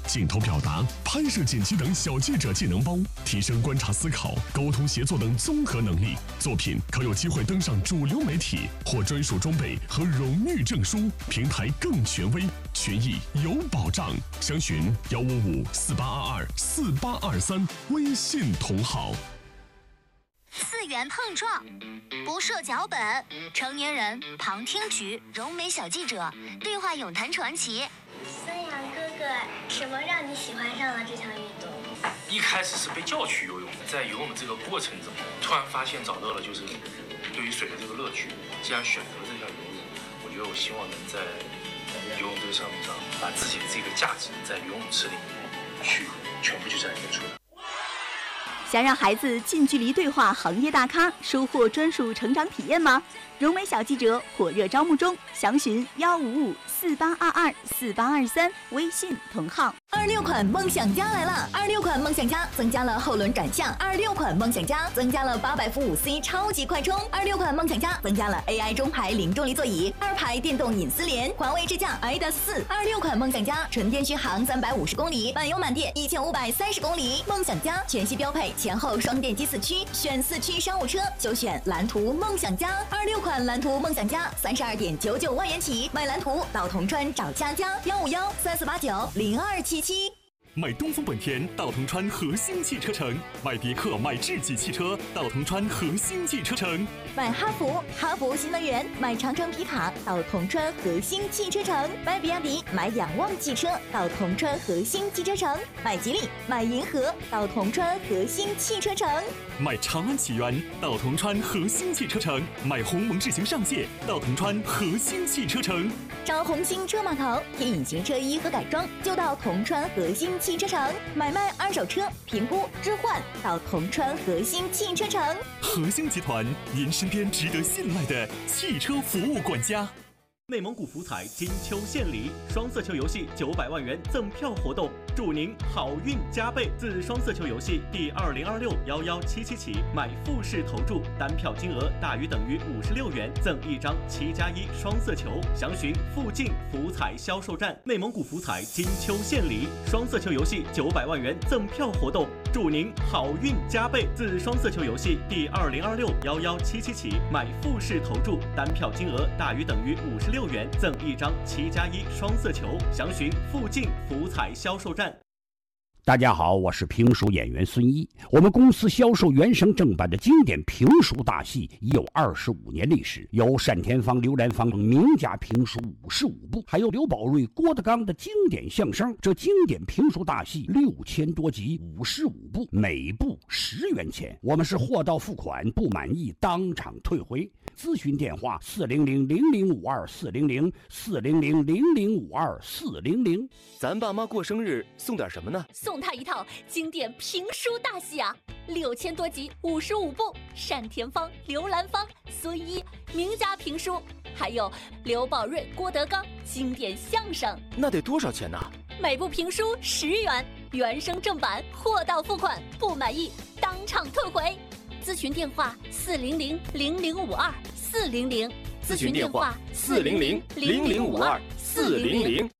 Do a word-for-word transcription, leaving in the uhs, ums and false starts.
镜头表达、拍摄剪辑等小记者技能包，提升观察思考、沟通协作等综合能力。作品可有机会登上主流媒体，获专属装备和荣誉证书，平台更权威，权益有保障。详询幺五五四八二二四八二三微信同号。 次元碰撞，不设脚本，成年人旁听局，柔美小记者对话咏谈传奇。 孙杨哥哥，什么让你喜欢上了这项运动？ 一开始是被叫去游泳，在游泳这个过程中，突然发现找到了就是对于水的这个乐趣。既然选择了这项游泳，我觉得我希望能在游泳这个项目上，把自己的这个价值在游泳池里面去全部去展现出来。 想让孩子近距离对话行业大咖，收获专属成长体验吗？柔美小记者火热招募中，详询幺五五四八二二四八二三微信同号。 二六款梦想家来了！二六款梦想家增加了后轮转向，二六款梦想家增加了八百伏五 C 超级快充，二六款梦想家增加了 A I 中排零重力座椅，二排电动隐私联，环卫智驾 I D A S 四。二六款梦想家纯电续航三百五十公里，满油满电一千五百三十公里。梦想家全系标配前后双电机四驱，选四驱商务车就选蓝图梦想家。二六款蓝图梦想家三十二点九九万元起，买蓝图到铜川找佳佳幺五幺三四八九零二七七。 买东风本田到铜川核心汽车城，买别克买智己汽车到铜川核心汽车城， 买哈弗哈弗新能源，买长城皮卡到铜川核心汽车城，买比亚迪买仰望汽车到铜川核心汽车城，买吉利买银河到铜川核心汽车城， 买长安启源到铜川核心汽车城，买鸿蒙智行上界到铜川核心汽车城， 找红星车码头贴隐形车衣和改装就到铜川核心汽车城，买卖二手车评估置换到铜川核心汽车城。 核心集团，您身边值得信赖的汽车服务管家。 内蒙古福彩金秋献礼，双色球游戏九百万元赠票活动，祝您好运加倍。自双色球游戏第二零二六幺幺七七起，买复式投注，单票金额大于等于五十六元，赠一张七加一双色球。详询附近福彩销售站。内蒙古福彩金秋献礼，双色球游戏九百万元赠票活动，祝您好运加倍。自双色球游戏第二零二六幺幺七七起，买复式投注，单票金额大于等于五十六元，赠一张七加一双色球。详询附近福彩销售站。 大家好，我是评书演员孙一。我们公司销售原声正版的经典评书大戏已有二十五年历史，有单田芳、刘兰芳名家评书五十五部，还有刘宝瑞、郭德纲的经典相声。这经典评书大戏六千多集，五十五部，每部十元钱。我们是货到付款，不满意当场退回。咨询电话：四零零零零五二四零零四零零零零五二四零零。 咱爸妈过生日送点什么呢？ 送他一套经典评书大戏啊，六千多集，五十五部，单田芳、刘兰芳、孙一名家评书，还有刘宝瑞、郭德纲经典相声。 那得多少钱呢？ 每部评书十元，原声正版，货到付款，不满意当场退回。咨询电话：四零零零零五二四零零。 咨询电话：四零零零零五二四零零。